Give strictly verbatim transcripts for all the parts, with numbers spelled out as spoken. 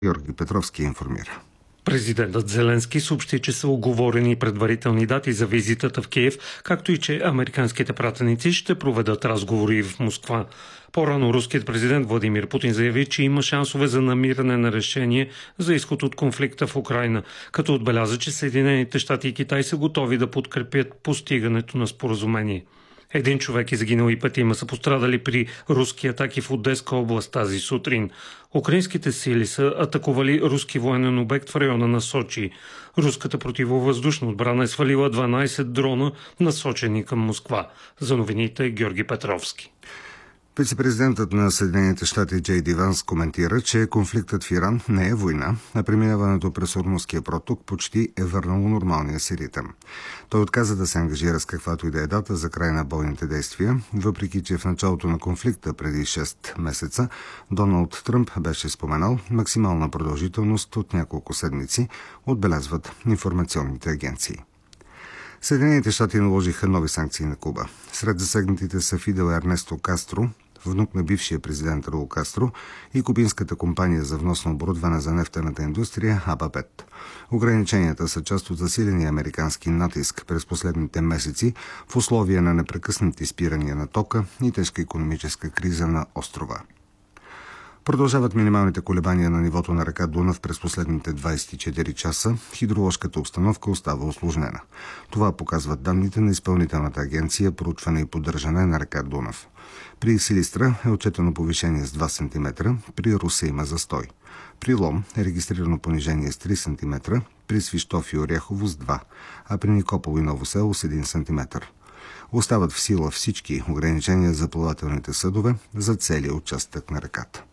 Георги Петровски информира. Президентът Зеленски съобщи, че са уговорени предварителни дати за визитата в Киев, както и че американските пратеници ще проведат разговори в Москва. По-рано руският президент Владимир Путин заяви, че има шансове за намиране на решение за изход от конфликта в Украйна, като отбеляза, че Съединените щати и Китай са готови да подкрепят постигането на споразумение. Един човек е загинал и петима са пострадали при руски атаки в Одеска област тази сутрин. Украинските сили са атакували руски военен обект в района на Сочи. Руската противовъздушна отбрана е свалила дванайсет дрона, насочени към Москва. За новините Георги Петровски. Вице-президентът на Съединените щати Джей Ди Ванс коментира, че конфликтът в Иран не е война, а преминаването през Ормузския проток почти е върнало нормалния си ритъм. Той отказа да се ангажира с каквато и да е дата за край на бойните действия, въпреки че в началото на конфликта преди шест месеца Доналд Тръмп беше споменал максимална продължителност от няколко седмици, отбелязват информационните агенции. Съединените щати наложиха нови санкции на Куба. Сред засегнатите са Фидел Ернесто Кастро, внук на бившия президент Раул Кастро, и кубинската компания за внос на оборудване за нефтената индустрия Абапет. Ограниченията са част от засиления американски натиск през последните месеци в условия на непрекъснати спирания на тока и тежка икономическа криза на острова. Продължават минималните колебания на нивото на река Дунав през последните двайсет и четири часа. Хидроложката обстановка остава усложнена. Това показват данните на Изпълнителната агенция проучване и поддържане на река Дунав. При Силистра е отчетено повишение с два сантиметра, при Русе има застой. При Лом е регистрирано понижение с три сантиметра, при Свищов и Оряхово с два, а при Никопол и Ново село с един сантиметър. Остават в сила всички ограничения за плавателните съдове за целия участък на реката.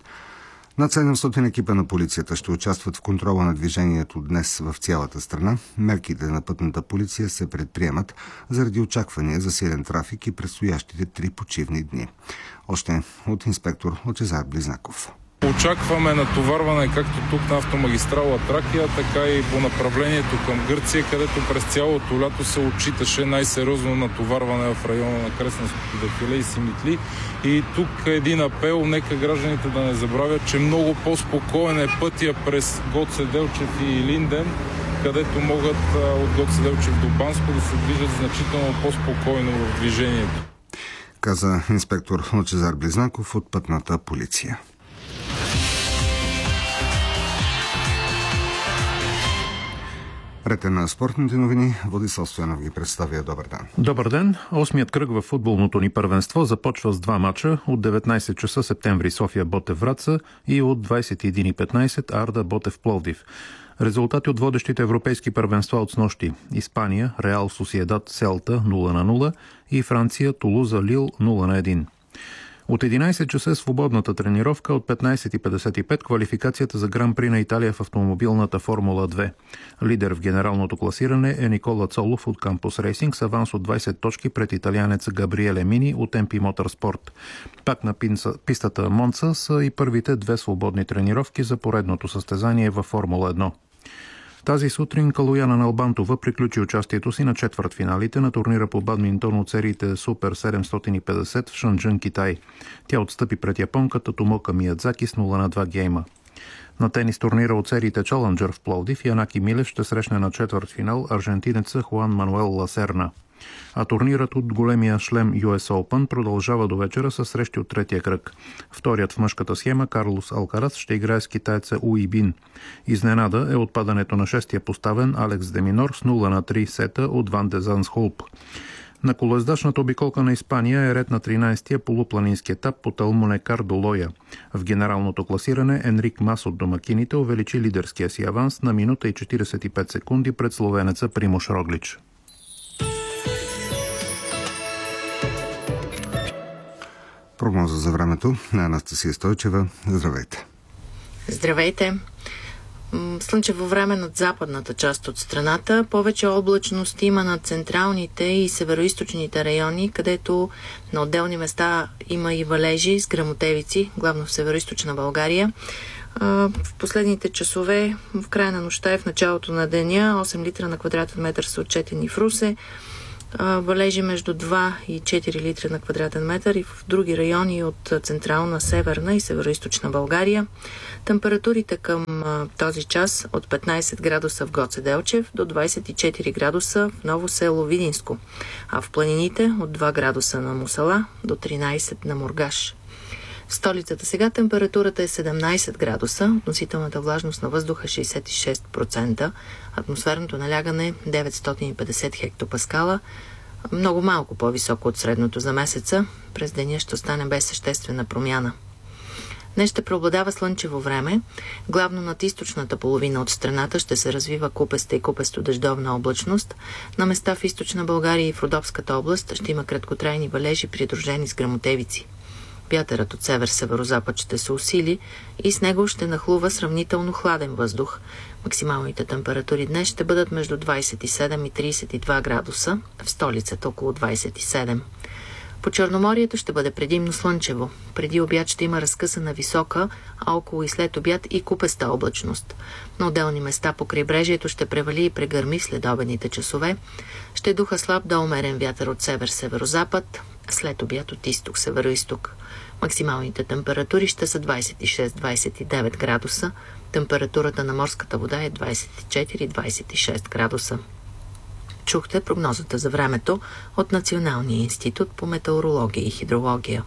Над седемстотин екипа на полицията ще участват в контрола на движението днес в цялата страна. Мерките на пътната полиция се предприемат заради очаквания за силен трафик и предстоящите три почивни дни. Още от инспектор Лъчезар Близнаков. Очакваме натоварване както тук на автомагистрала Тракия, така и по направлението към Гърция, където през цялото лято се отчиташе най-сериозно натоварване в района на Кресненското дефиле и Симитли. И тук един апел, нека гражданите да не забравят, че много по-спокоен е пътя през Гоце Делчев и Илинден, където могат от Гоце Делчев до Банско да се движат значително по-спокойно в движението. Каза инспектор Лъчезар Близнаков от пътната полиция. Рете на спортните новини, Владислав Стоянов ги представя. Добър ден. Добър ден. Осмият кръг в футболното ни първенство започва с два мача от деветнайсет часа септември София Ботев Враца и от двайсет и един и петнайсет Арда Ботев Пловдив. Резултати от водещите европейски първенства от снощи: Испания Реал Сосиедад Селта нула на нула и Франция Тулуза Лил нула на едно. От единайсет часа е свободната тренировка, от петнайсет и петдесет и пет квалификацията за Гран-при на Италия в автомобилната Формула две. Лидер в генералното класиране е Никола Цолов от Кампус Рейсинг с аванс от двайсет точки пред италианеца Габриеле Мини от Ем Пи Моторспорт. Пак на пистата Монца са и първите две свободни тренировки за поредното състезание във Формула едно. Тази сутрин Калояна Налбантова приключи участието си на четвъртфиналите на турнира по бадминтон от сериите Супер седемстотин и петдесет в Шанджън, Китай. Тя отстъпи пред японката Томока Миядзаки с нула на два гейма. На тенис турнира от сериите Чалънджър в Пловдив Янаки Милев ще срещне на четвъртфинал аржентинеца Хуан Мануел Ласерна. А турнирът от големия шлем Ю Ес Open продължава до вечера със срещи от третия кръг. Вторият в мъжката схема Карлос Алкарас ще играе с китайца Уи Бин. Изненада е отпадането на шестия поставен Алекс Деминор с нула на три сета от Ван де Зансхолп. На колоездачната обиколка на Испания е ред на тринайсетия полупланински етап по Талмунекар до Лоя. В генералното класиране Енрик Мас от домакините увеличи лидерския си аванс на минута и четирийсет и пет секунди пред словенеца Примош Роглич. Прогноза за времето на Анастасия Стойчева. Здравейте. Здравейте. Слънчево време над западната част от страната. Повече облачност има над централните и североизточните райони, където на отделни места има и валежи с гръмотевици, главно в североизточна България. В последните часове, в края на нощта и в началото на деня, осем литра на квадратен метър са отчетени в Русе, валежи между два и четири литра на квадратен метър и в други райони от централна, северна и североизточна България. Температурите към този час от петнайсет градуса в Гоце Делчев до двайсет и четири градуса в Ново село Видинско, а в планините от два градуса на Мусала до тринайсет на Мургаш. В столицата сега температурата е седемнайсет градуса, относителната влажност на въздуха шейсет и шест процента, атмосферното налягане деветстотин и петдесет хектопаскала, много малко по-високо от средното за месеца. През деня ще остане без съществена промяна. Днес ще преобладава слънчево време. Главно над източната половина от страната ще се развива купеста и купесто-дъждовна облачност. На места в източна България и в Родопската област ще има краткотрайни валежи, придружени с гръмотевици. Вятърът от север-северозапад ще се усили и с него ще нахлува сравнително хладен въздух. Максималните температури днес ще бъдат между двайсет и седем и трийсет и два градуса, в столицата около двайсет и седем. По Черноморието ще бъде предимно слънчево. Преди обяд ще има разкъсана висока, а около и след обяд и купеста облачност. На отделни места по крайбрежието ще превали и прегърми в следобедните часове. Ще духа слаб до умерен вятър от север-северозапад, след обяд от изток-североизток. Максималните температури ще са двайсет и шест до двайсет и девет градуса. Температурата на морската вода е двайсет и четири до двайсет и шест градуса. Чухте прогнозата за времето от Националния институт по метеорология и хидрология.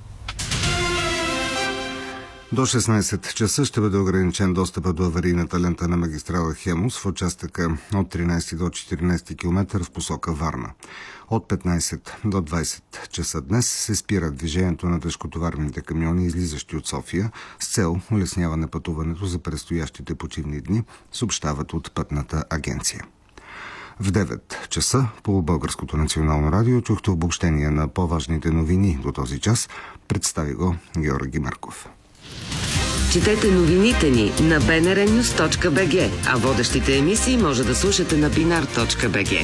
До шестнайсет часа ще бъде ограничен достъпът до аварийната лента на магистрала Хемус в участъка от тринайсети до четиринайсети километър в посока Варна. От петнайсет до двайсет часа днес се спира движението на тежкотоварните камиони, излизащи от София, с цел улесняване пътуването за предстоящите почивни дни, съобщават от Пътната агенция. В девет часа по Българското национално радио чухте обобщение на по-важните новини до този час. Представи го Георги Марков. Четете новините ни на би ен ар нюз точка би джи, а водещите емисии може да слушате на бинар точка би джи.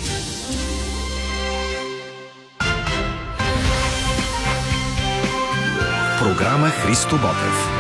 Програма Христо Ботев.